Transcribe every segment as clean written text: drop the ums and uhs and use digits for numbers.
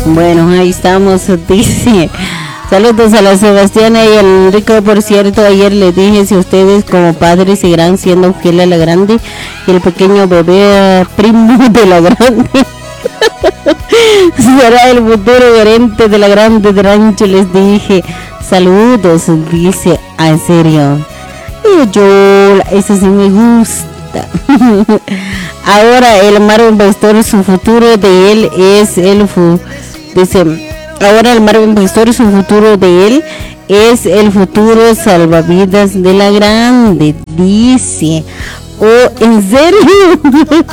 Bueno, ahí estamos, dice. Saludos a la Sebastiana y al Enrico. Por cierto, ayer le dije si ustedes como padres seguirán siendo fieles a la grande y el pequeño bebé primo de la grande será el futuro gerente de la grande de rancho. Les dije saludos, dice. En serio, y yo, eso sí me gusta. Ahora el Marvin Pastor, su futuro de él es el dice. Ahora el Marvin Pastor, su futuro de él es el futuro salvavidas de la grande, dice. Oh, ¿en serio?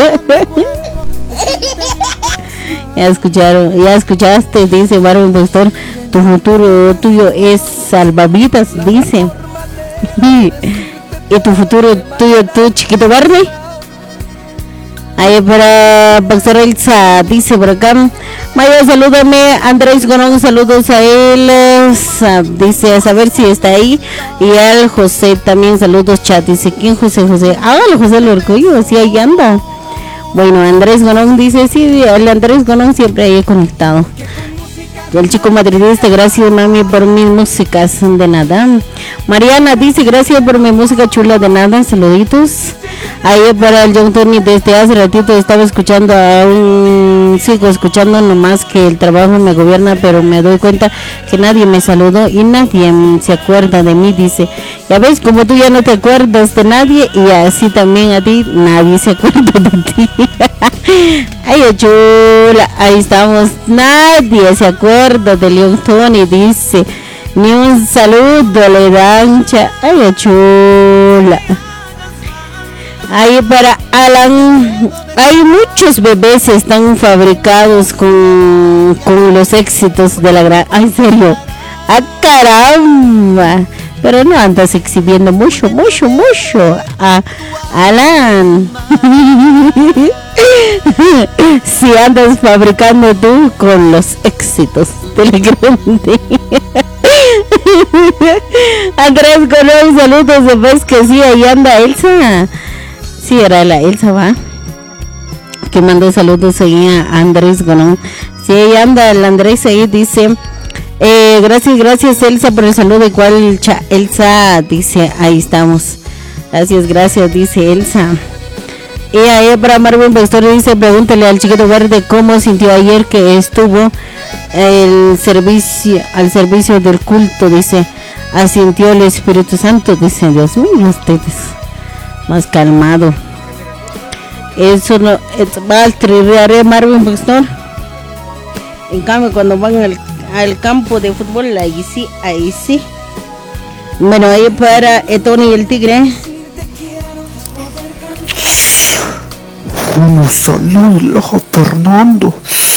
Ya escuchaste, dice Marvin Pastor, tu futuro tuyo es salvavidas, dice. ¿Y tu futuro tuyo, tú, chiquito Barney? Ahí para Pastor Elsa, dice por acá. Maya, salúdame. Andrés Gonón, saludos a él. Dice, a saber si está ahí. Y al José también, saludos, chat. Dice, ¿quién José? Hágalo, José Lorcoyo, sí, ahí anda. Bueno, Andrés Gonón dice, sí, el Andrés Gonón siempre ahí conectado. El chico madridista, gracias mami por mis músicas, de nada. Mariana dice, gracias por mi música chula, de nada, saluditos. Ahí para el John Tony, desde hace ratito estaba escuchando sigo escuchando, nomás que el trabajo me gobierna, pero me doy cuenta que nadie me saludó y nadie se acuerda de mí, dice. Ya ves, como tú ya no te acuerdas de nadie, y así también a ti nadie se acuerda de ti. Ay, chula, ahí estamos, nadie se acuerda de León Tony, dice. Ni un saludo le dan. Ay, chula. Ahí para Alan, hay muchos bebés están fabricados con los éxitos de la gran. Ay, serio. ¡Ah, caramba! Pero no andas exhibiendo mucho. Alan. Si andas fabricando tú con los éxitos de la grande. Andrés Colón, saludos, de vez que sí, ahí anda Elsa. Sí, era la Elsa, va. Que mandó saludos ahí a Andrés Colón. Sí, ahí anda el Andrés ahí, dice. Gracias Elsa por el saludo. Igual Elsa dice, ahí estamos. Gracias, dice Elsa. Y ahí para Marvin Pastor dice, pregúntale al chiquito verde cómo sintió ayer que estuvo al servicio del culto, dice. Asintió el Espíritu Santo, dice. Dios mío, ustedes más calmado. Eso no va al trirrearé Marvin Pastor. En cambio, cuando van al campo de fútbol, ahí sí. Bueno, ahí para Tony y el Tigre. Una salud, Fernando.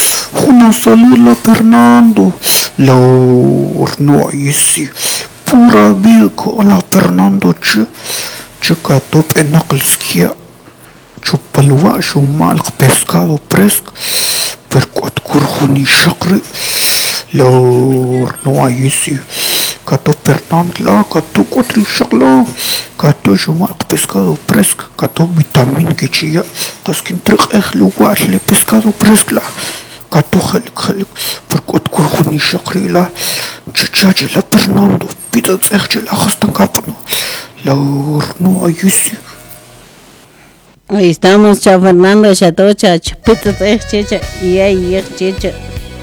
La no ahí sí. Pura vida con la Fernando chica top en aquelskia. Chupalwa, mal pescado fresco. Per cuat curjuni shakri. La no ahí sí. Cato Fernando la cato cuatri shakla. Cato shumat pescado fresco. Cato vitamina que chilla. Taskin trek lugar le pescado fresco la. Cato khalik per cuat curjuni shakri la. Chichaje la Fernando. Pita tsechje la hastan kapno. La no ahí sí. Ahí estamos, chao Fernando, chatocha, chapita, checha, y ahí, checha.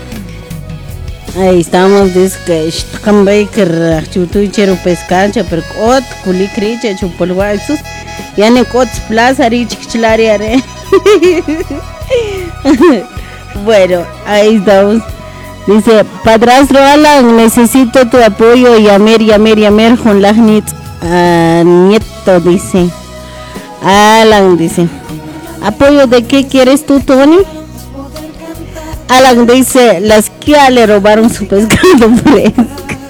Ahí estamos, dice que Baker, chutu chero pescancha, pero ot, culicricha, chupolwa, esos, ya ne cots plaza, richichlariare. Bueno, ahí estamos. Dice, padrastro Alan, necesito tu apoyo, yamer, con lagnit, nieto, dice. Alan dice, ¿apoyo de qué quieres tú, Tony? Alan dice, las que le robaron su pescado fresco.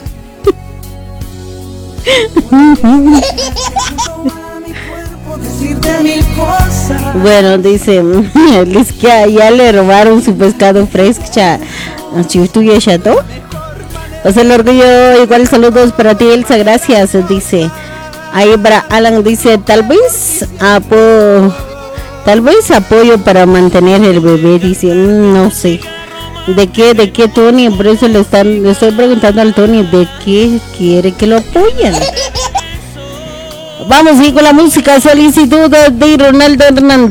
Bueno, dice, les que ya le robaron su pescado fresco. ¿Tú ya chato? O sea, el orgullo, igual saludos para ti, Elsa, gracias, dice. Ahí para Alan dice, tal vez apoyo para mantener el bebé, dice, no sé. ¿De qué Tony? Por eso le estoy preguntando al Tony, ¿de qué quiere que lo apoyen? Vamos a ir con la música, solicitud de Ronaldo Hernández.